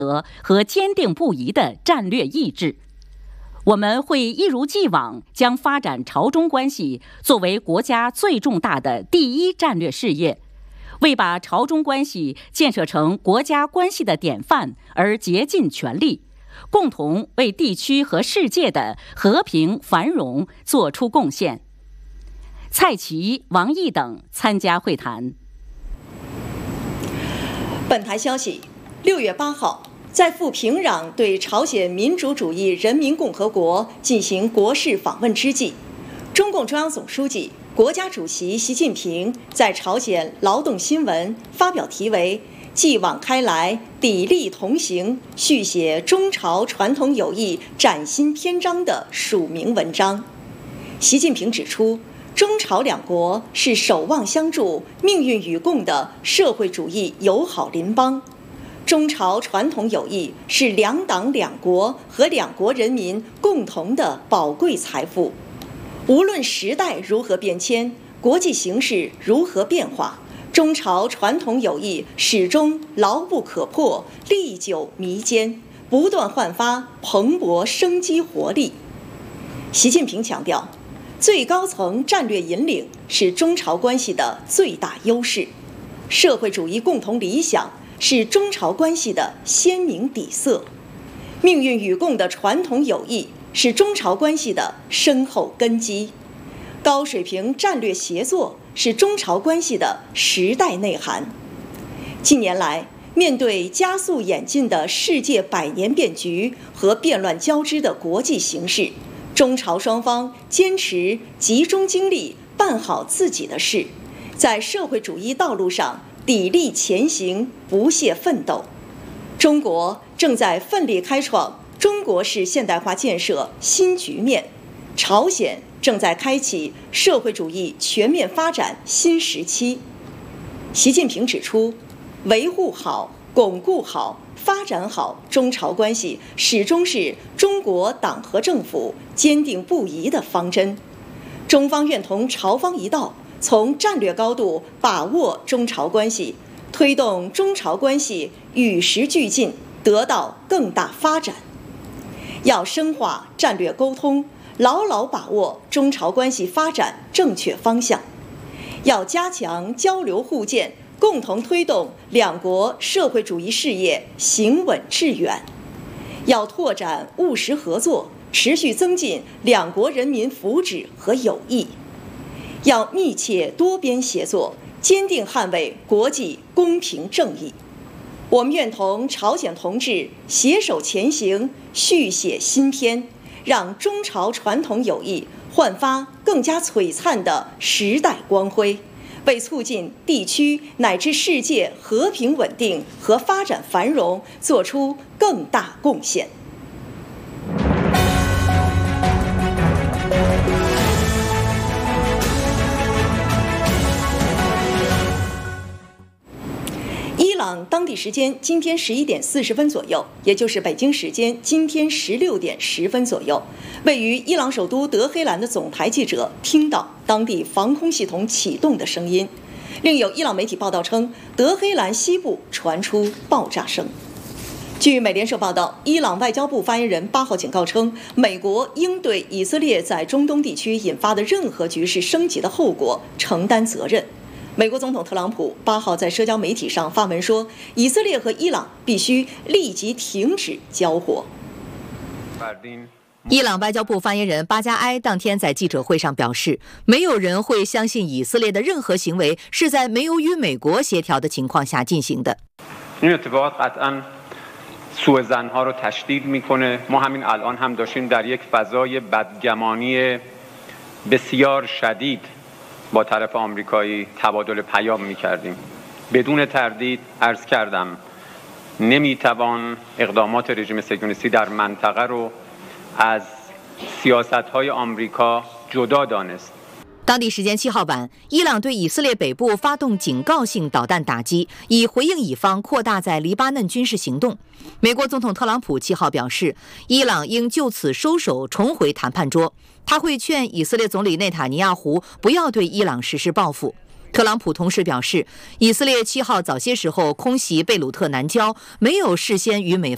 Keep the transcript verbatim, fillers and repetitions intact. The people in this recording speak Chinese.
和坚定不移的战略意志。我们会一如既往将发展朝中关系作为国家最重大的第一战略事业，为把朝中关系建设成国家关系的典范而竭尽全力，共同为地区和世界的和平繁荣作出贡献。蔡奇、王毅等参加会谈。 本台消息，六月八号，在赴平壤对朝鲜民主主义人民共和国进行国事访问之际，中共中央总书记、国家主席习近平在朝鲜劳动新闻发表题为“继往开来，砥砺同行，续写中朝传统友谊崭新篇章”的署名文章。习近平指出，中朝两国是守望相助、命运与共的社会主义友好邻邦。中朝传统友谊是两党两国和两国人民共同的宝贵财富。无论时代如何变迁，国际形势如何变化，中朝传统友谊始终牢不可破、历久弥坚，不断焕发蓬勃生机活力。习近平强调，最高层战略引领是中朝关系的最大优势，社会主义共同理想是中朝关系的鲜明底色，命运与共的传统友谊是中朝关系的深厚根基，高水平战略协作是中朝关系的时代内涵。近年来，面对加速演进的世界百年变局和变乱交织的国际形势，中朝双方坚持集中精力办好自己的事，在社会主义道路上砥砺前行，不懈奋斗。中国正在奋力开创中国式现代化建设新局面，朝鲜正在开启社会主义全面发展新时期。习近平指出，维护好、巩固好、发展好中朝关系，始终是中国党和政府坚定不移的方针。中方愿同朝方一道，从战略高度把握中朝关系，推动中朝关系与时俱进，得到更大发展。要深化战略沟通，牢牢把握中朝关系发展正确方向。要加强交流互鉴，共同推动两国社会主义事业行稳致远。要拓展务实合作，持续增进两国人民福祉和友谊。要密切多边协作，坚定捍卫国际公平正义。我们愿同朝鲜同志携手前行，续写新篇，让中朝传统友谊焕发更加璀璨的时代光辉，为促进地区乃至世界和平稳定和发展繁荣做出更大贡献。伊朗当地时间今天十一点四十分左右，也就是北京时间今天十六点十分左右，位于伊朗首都德黑兰的总台记者听到当地防空系统启动的声音。另有伊朗媒体报道称，德黑兰西部传出爆炸声。据美联社报道，伊朗外交部发言人八号警告称，美国应对以色列在中东地区引发的任何局势升级的后果承担责任。美国总统特朗普八号在社交媒体上发文说，以色列和伊朗必须立即停止交火。 伊朗外交部发言人巴加埃当天在记者会上表示，没有人会相信以色列的任何行为是在没有与美国协调的情况下进行的。 سوء زنها رو تشدید میکنه. ما همین الان هم داشتیم در یک فضای بدگمانی بسیار شدید با طرف آمریکایی تبادل پیام میکردیم. بدون تردید عرض کردم نمیتوان اقدامات رژیم صهیونیستی در منطقه رو از سیاست‌های آمریکا جدا دانست. 当地时间七号晚，伊朗对以色列北部发动警告性导弹打击，以回应以方扩大在黎巴嫩军事行动。美国总统特朗普七号表示，伊朗应就此收手，重回谈判桌。他会劝以色列总理内塔尼亚胡不要对伊朗实施报复。特朗普同时表示，以色列七号早些时候空袭贝鲁特南郊，没有事先与美方